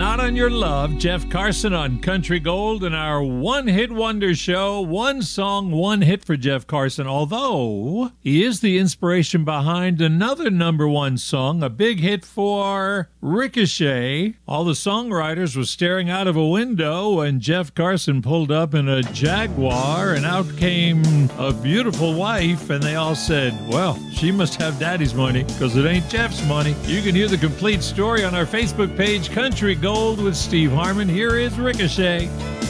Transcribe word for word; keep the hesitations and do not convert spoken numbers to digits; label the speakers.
Speaker 1: Not on Your Love, Jeff Carson on Country Gold and our one-hit wonder show. One song, one hit for Jeff Carson, although he is the inspiration behind another number one song, a big hit for Ricochet. All the songwriters were staring out of a window when Jeff Carson pulled up in a Jaguar, and out came a beautiful wife, and they all said, well, she must have daddy's money because it ain't Jeff's money. You can hear the complete story on our Facebook page, Country Gold with Steve Harmon. Here is Ricochet.